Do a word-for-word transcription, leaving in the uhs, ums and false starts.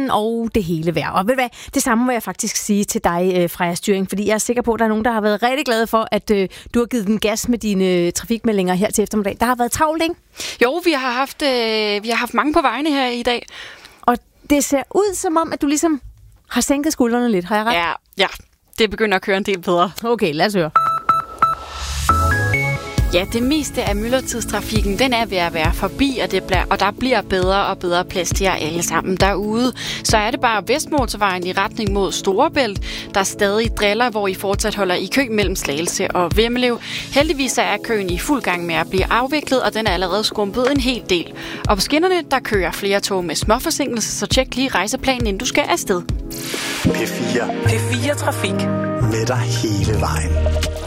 vinden og det hele vejr. Og ved du hvad, det samme må jeg faktisk sige til dig, øh, Freja Styring, fordi jeg er sikker på, at der er nogen, der har været rigtig glade for, at øh, du har givet den gas med dine øh, trafikmeldinger her til eftermiddag. Der har været travlt, ikke? Jo, vi har haft, øh, vi har haft mange på vejene her i dag. Og det ser ud som om, at du ligesom har sænket skuldrene lidt. Har jeg ret? Ja, ja. Det begynder at køre en del bedre. Okay, lad os høre. Ja, det meste af myldretidstrafikken, den er ved at være forbi, og, det bliver, og der bliver bedre og bedre plads til jer alle sammen derude. Så er det bare Vestmotorvejen i retning mod Storebælt, der stadig driller, hvor I fortsat holder i kø mellem Slagelse og Vemmelev. Heldigvis er køen i fuld gang med at blive afviklet, og den er allerede skrumpet en hel del. Og på skinnerne, der kører flere tog med småforsinkelse, så tjek lige rejseplanen, inden du skal afsted. P fire. P fire Trafik. Med dig hele vejen.